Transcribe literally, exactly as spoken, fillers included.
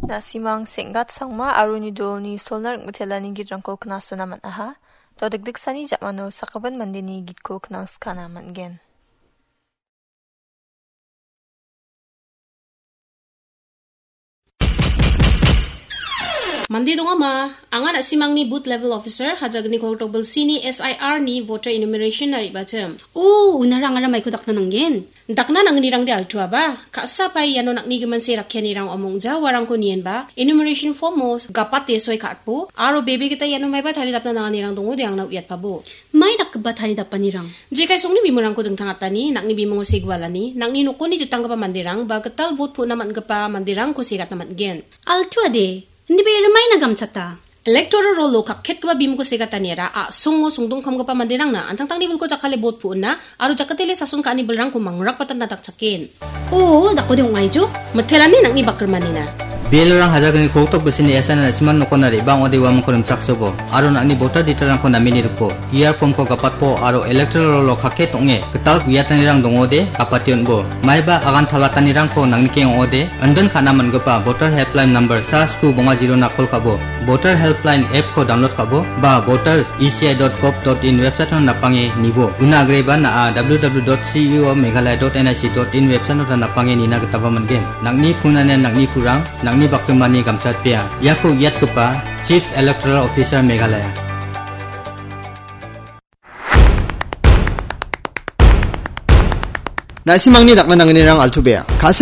Nasimang singgat sangma arunidol ni solnar mutelani gidrangko knaso naman aha. Dodagdag sani japmano sakaban mandini gitko knang skana man-gen. Mandi dong ama, angan asimang ni booth level officer hajag ni kortobel sini S I R ni voter enumeration nari bacem. Oh, unarang ara may kudak na nanggen. Dakna nang nirang di altua ba? Kaasa pa yano nak ni gaman si rakyan nirang omong ja warang ko niyan ba? Enumeration form mo gapat yesoy katpo. Aro baby kita yano may ba thari dap na nang nirang dungo di ang nauyat pa bo. May dakba thari dap pa nirang. Je kay song ni bimurang ko deng tangatani, nak ni bimongo sigwala ni, nak ni nuko ni jutang ka pa mandirang ba ketal vote po naman ka pa mandirang ko sigat naman gen. Altua de. Hindi ba ramay na gamsata? Electoral roll kakket ka ba bimo ko sigat tanira a sungo sungdong kam ka pa mandirang na antang tang nibul ko jakale vote po na aro jakatele sa sung ka ni belrang ko mangrak patan natak cakin. Oo, dako de ungay jo. Mathelani nak ni bakermanina. Bilang hajagani kotok besini esana siman nokona ri bang odi wam korum saksobo aro nakni voter detail ko namini rupo iar form ko kapat po aro electoral lo khakke tonge ketal guyatan rang dongode kapation bo maiba agan thalatan rang ko nangni keng ode andan khana mangapa voter helpline number sars ku bonga zero na kol kabo voter helpline app ko download kabo ba voters e c i dot gov dot in website no napange nibo una agreba na w w w dot c e o meghalaya dot n i c dot in website no napange nina getaba mangen nangni phunane nangni kurang ni bakmani gamsat pia yaku yat kupa Chief Electoral Officer Meghalaya Nasimangni dakna nangni rang altubea